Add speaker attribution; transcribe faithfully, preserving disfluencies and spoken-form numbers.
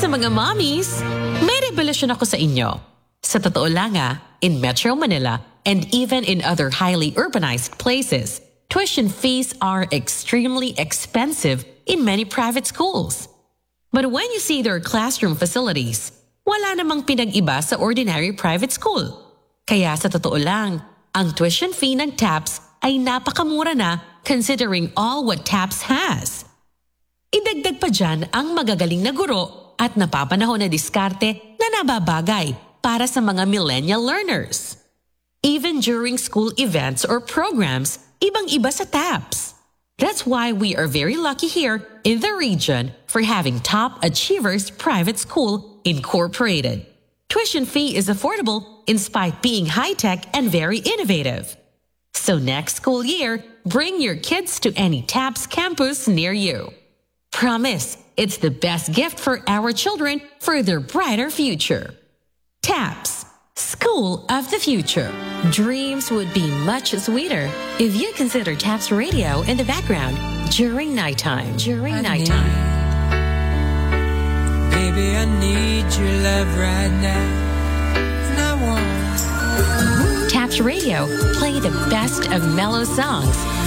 Speaker 1: sa mga mommies, may revelasyon ako sa inyo. Sa totoo lang ah, in Metro Manila and even in other highly urbanized places, tuition fees are extremely expensive in many private schools. But when you see their classroom facilities, wala namang pinag-iba sa ordinary private school. Kaya sa totoo lang, ang tuition fee ng TAPS ay napakamura na considering all what TAPS has. Idagdag pa dyan ang magagaling na guro at napapanahon na diskarte na nababagay para sa mga millennial learners. Even during school events or programs, ibang-iba sa TAPS. That's why we are very lucky here in the region for having Top Achievers Private School Incorporated. Tuition fee is affordable in spite being high-tech and very innovative. So next school year, bring your kids to any TAPS campus near you. Promise, it's the best gift for our children for their brighter future. TAPS, School of the Future. Dreams would be much sweeter if you consider TAPS radio in the background during nighttime. During
Speaker 2: I
Speaker 1: nighttime.
Speaker 2: Need, baby, I need your love right now. And I want
Speaker 1: TAPS Radio, play the best of mellow songs